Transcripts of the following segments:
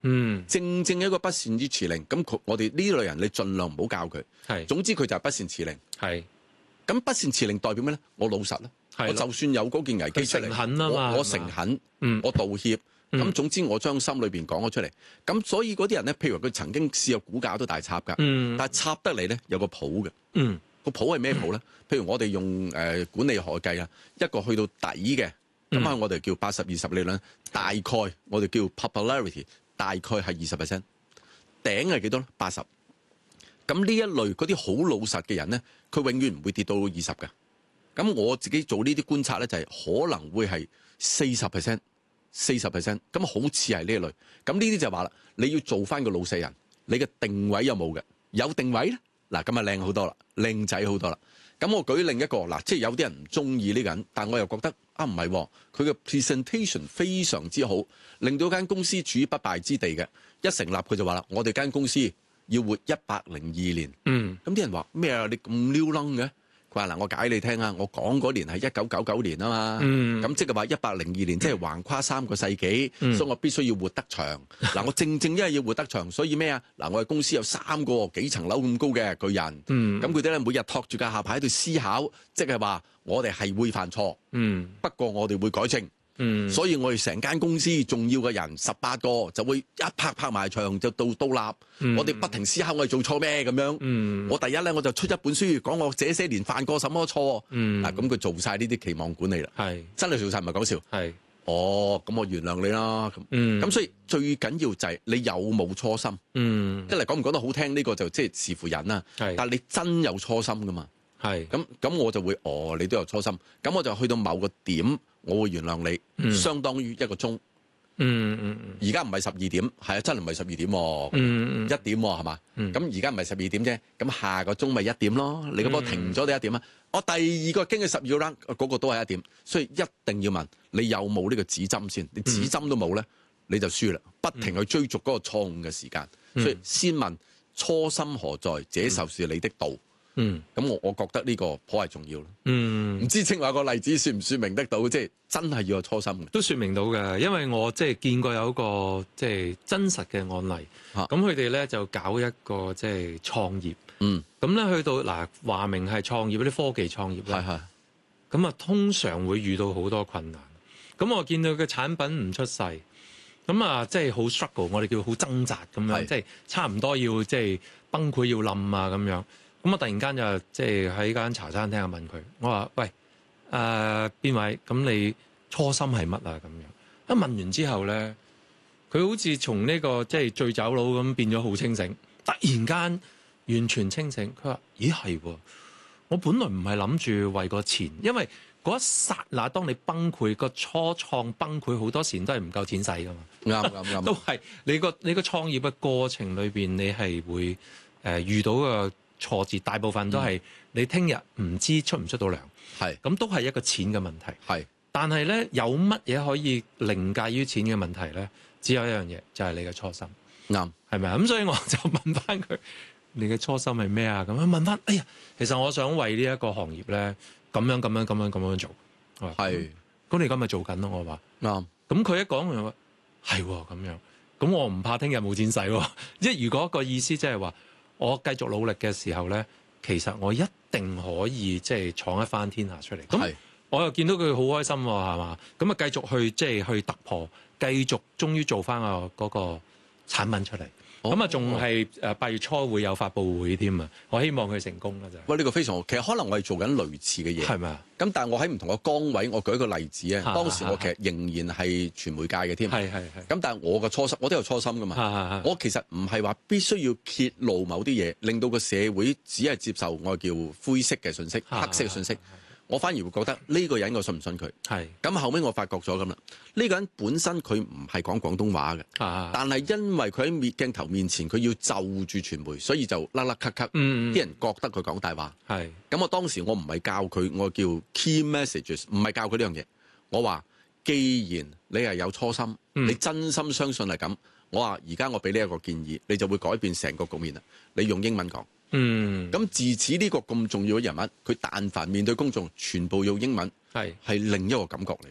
正一個不善之辭令，咁我哋呢類人你盡量唔好教佢。 係， 總之佢就係不善辭令。 係。 咁不善辭令代表咩咧？我老實啦，我就算有嗰件危機出嚟， 誠懇啊嘛， 我誠懇，我道歉。咁總之我將心裏邊講咗出嚟。咁所以嗰啲人咧，譬如話佢曾經試過股價都大插㗎，但係插得嚟咧有個譜嘅。個譜係咩譜咧？譬如我哋用管理學計啊，一個去到底嘅，咁啊我哋叫80-20理論，大概我哋叫 popularity， 大概係20%，頂係幾多咧？80%。咁呢一類嗰啲好老實嘅人咧，佢永遠唔會跌到20嘅。咁我自己做呢啲觀察咧，就係可能會係40%，咁好似係呢一類。咁呢啲就話啦，你要做翻個老實人，你嘅定位有冇嘅？有定位咧，嗱咁啊靚好多啦，靚仔好多啦。咁我舉另一個嗱，即係有啲人唔中意呢個人，但我又覺得啊唔係，佢嘅 presentation 非常之好，令到間公司處於不敗之地嘅。一成立佢就話啦，我哋間公司要活102年。咁啲人話咩啊？你咁撩楞嘅？佢話嗱，我解你聽啊，我講嗰年係1999年啊嘛。咁即係話102年，即係橫跨3個世紀，所以我必須要活得長。嗱，我正因為要活得長，所以咩啊？嗱，我哋公司有3個幾層樓咁高嘅巨人。咁佢哋咧每日托住架下巴喺度思考，即係話我哋係會犯錯。不過我哋會改正。所以我哋成間公司重要嘅人18個就會一拍埋牆就到立。我哋不停思考我哋做錯咩咁樣。我第一咧我就出一本書講我這些年犯過什麼錯。嗱，咁佢做晒呢啲期望管理啦。係真係做晒，唔係講笑。係咁我原諒你啦。咁所以最緊要就係你有冇初心。一嚟講唔講得好聽呢個就即係視乎人啦。但係你真有初心噶嘛。咁我就會你都有初心。咁我就去到某個點。我會原諒你，相當於1個鐘。而家唔係12點，係啊，真係唔係12點喎。1點喎，係嘛？咁而家唔係12點啫，咁下個鐘咪1點咯。你嗰波停咗你1點啊？我第二個經嘅12個 round，嗰個都係1點，所以一定要問你有冇呢個指針先。你指針都冇咧，你就輸啦。不停去追逐嗰個錯誤嘅時間，所以先問初心何在，這就是你的道。咁我覺得呢個頗係重要咯。唔知正話個例子說唔說明得到，即係真係要有初心嘅。 都說明到嘅，因為我即係見過有一個即係真實嘅案例。咁佢哋咧就搞一個即係創業。咁咧去到嗱話明係創業嗰啲科技創業啦。咁啊通常會遇到好多困難。咁我見到嘅產品唔出世，咁啊即係好 struggle， 我哋叫好掙扎咁樣，即係差唔多要即係崩潰要冧啊咁樣。咁我突然間就即係喺間茶餐廳啊問佢，我話：喂，邊位？咁你初心係乜啊？咁樣一問完之後咧，佢好似從呢個即係醉酒佬咁變咗好清醒，突然間完全清醒。佢話：咦係喎，我本來唔係諗住為個錢，因為嗰一剎那當你崩潰個初創崩潰，好多時都係唔夠錢使噶嘛。啱，都係你個創業嘅過程裏邊，你係會遇到個挫折，大部分都係你聽日唔知出唔出到糧，咁都係一個錢嘅問題。但係咧有乜嘢可以凌駕於錢嘅問題咧？只有一樣嘢，就係你嘅初心。啱，係咪啊？咁所以我就問翻佢：你嘅初心係咩啊？咁樣問翻，哎呀，其實我想為呢一個行業咧，咁樣做。係，咁你今日做緊咯？我話啱。咁佢一講佢話係喎咁樣，咁我唔怕聽日冇錢使喎。即係如果個意思即係話，我繼續努力嘅時候咧，其實我一定可以即係闖一番天下出嚟。咁我又見到佢好開心喎，係嘛？咁啊繼續去即係去突破，繼續終於做翻嗰個產品出嚟。咁啊仲係8月初會有發佈會添啊！我希望佢成功啦就。喂， 呢個非常好。其實可能我係做緊類似嘅嘢，係咪啊？咁但係我喺唔同嘅崗位，我舉一個例子啊。當時我其實仍然係傳媒界嘅添。係。咁但係我嘅初心，我都有初心噶嘛。我其實唔係話必須要揭露某啲嘢，令到個社會只係接受我叫灰色嘅信息、黑色嘅信息。我反而會覺得呢個人我信唔信佢？係。咁後尾我發覺咗咁啦，呢個人本身佢唔係講廣東話嘅，但係因為佢喺鏡頭面前佢要就住傳媒，所以就甩甩咳咳，啲人覺得佢講大話。係。咁我當時我唔係教佢，我叫 key messages， 唔係教佢呢樣嘢。我話既然你係有初心，你真心相信係咁，我話而家我俾呢一個建議，你就會改變成個局面啦。你用英文講。咁自此呢個咁重要嘅人物，佢但凡面對公眾，全部用英文，係另一個感覺嚟。係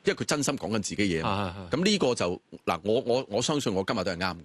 因為佢真心講緊自己嘢嘛。咁呢個就嗱，我相信我今日都係啱嘅。